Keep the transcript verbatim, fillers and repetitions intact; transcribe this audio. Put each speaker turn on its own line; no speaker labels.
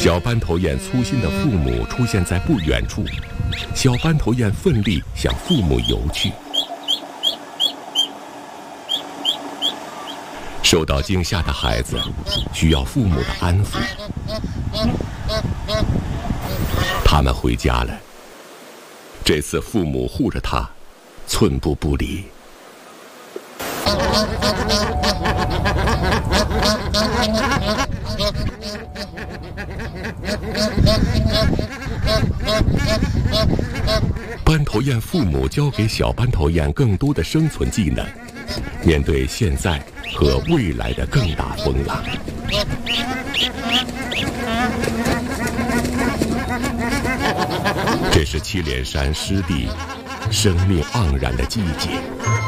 小斑头雁粗心的父母出现在不远处，小斑头雁奋力向父母游去。受到惊吓的孩子需要父母的安抚，他们回家了。这次父母护着他，寸步不离。斑头雁父母教给小斑头雁更多的生存技能，面对现在和未来的更大风浪。这是祁连山湿地生命盎然的季节。